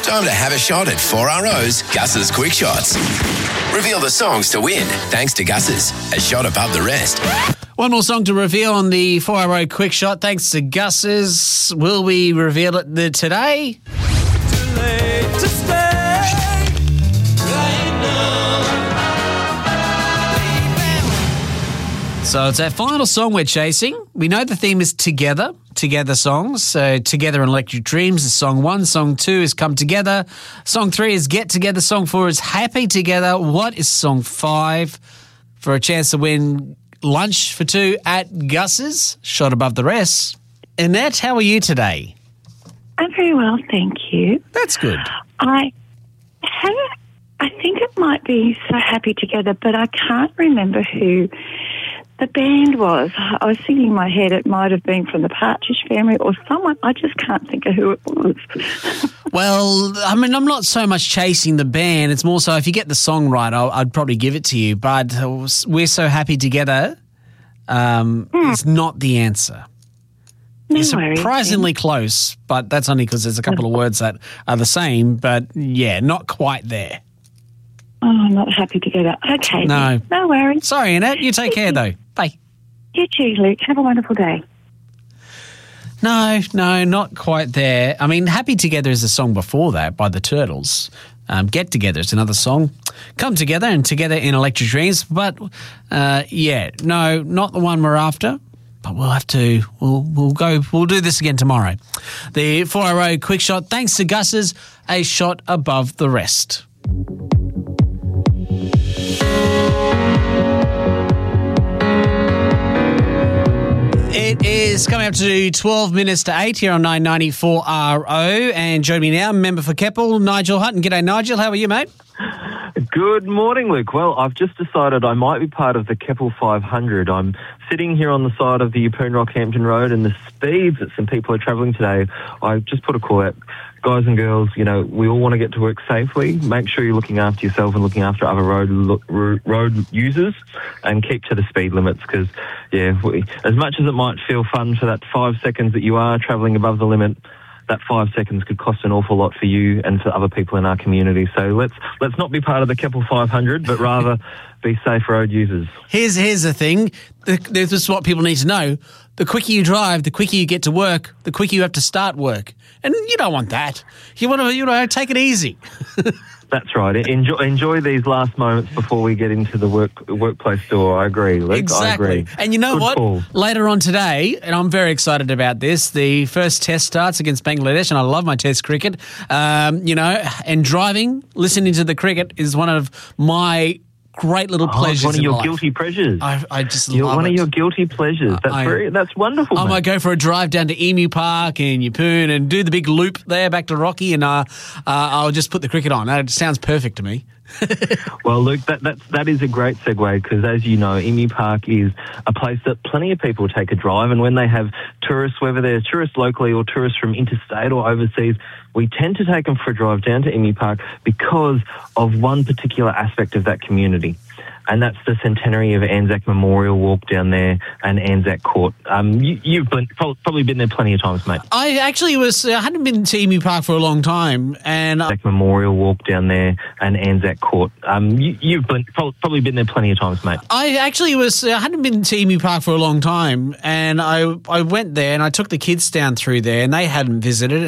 Time to have a shot at 4RO's Gus's Quick Shots. Reveal the songs to win thanks to Gus's, a shot above the rest. One more song to reveal on the 4RO Quick Shot thanks to Gus's. Will we reveal it today? Too late to stay right now. So it's our final song we're chasing. We know the theme is Together songs. So Together and Electric Dreams is song 1. Song 2 is Come Together. Song 3 is Get Together. Song 4 is Happy Together. What is song 5? For a chance to win lunch for 2 at Gus's, shot above the rest. Annette, how are you today? I'm very well, thank you. That's good. I think it might be So Happy Together, but I can't remember who the band was. I was thinking in my head it might have been from the Partridge Family or someone. I just can't think of who it was. Well, I mean, I'm not so much chasing the band. It's more so if you get the song right, I'd probably give it to you. But We're So Happy Together is not the answer. No You're worries, surprisingly close, but that's only because there's a couple of words that are the same. But, yeah, not quite there. Oh, I'm not happy together. Okay. No. No worries. Sorry, Annette. You take care, though. Bye. You too, Luke. Have a wonderful day. No, not quite there. I mean, Happy Together is a song before that by the Turtles. Get Together is another song. Come Together and Together in Electric Dreams. But, no, not the one we're after. But we'll have to, we'll do this again tomorrow. The 4RO Quick Shot, thanks to Gus's, a shot above the rest. It is coming up to 12 minutes to 8 here on 994RO. And joining me now, member for Keppel, Nigel Hutton. G'day, Nigel. How are you, mate? Good morning, Luke. Well, I've just decided I might be part of the Keppel 500. I'm sitting here on the side of the Yeppoon Rockhampton Road, and the speeds that some people are travelling today, I just put a call out. Guys and girls, you know, we all want to get to work safely. Make sure you're looking after yourself and looking after other road users, and keep to the speed limits because, as much as it might feel fun for that 5 seconds that you are travelling above the limit, that 5 seconds could cost an awful lot for you and for other people in our community. So let's not be part of the Keppel 500, but rather be safe road users. Here's the thing. This is what people need to know. The quicker you drive, the quicker you get to work, the quicker you have to start work. And you don't want that. You want to, take it easy. That's right. Enjoy these last moments before we get into the workplace door. I agree, Luke. Exactly. I agree. And you know Good what? call. Later on today, and I'm very excited about this, the first test starts against Bangladesh, and I love my test cricket. And driving, listening to the cricket is one of my great little pleasures. One of in your life. guilty pleasures. I just You're love one it. of your guilty pleasures. That's wonderful. I mate. might go for a drive down to Emu Park in Yeppoon and do the big loop there back to Rocky, and I'll just put the cricket on. That sounds perfect to me. Well, Luke, that is a great segue because, as you know, Emu Park is a place that plenty of people take a drive, and when they have tourists, whether they're tourists locally or tourists from interstate or overseas, we tend to take them for a drive down to Emu Park because of one particular aspect of that community. And that's the centenary of Anzac Memorial Walk down there and Anzac Court. You've probably been there plenty of times, mate. I actually hadn't been to Emu Park for a long time, and Anzac Memorial Walk down there and Anzac Court. You've probably been there plenty of times, mate. I actually hadn't been to Emu Park for a long time, and I went there and I took the kids down through there, and they hadn't visited.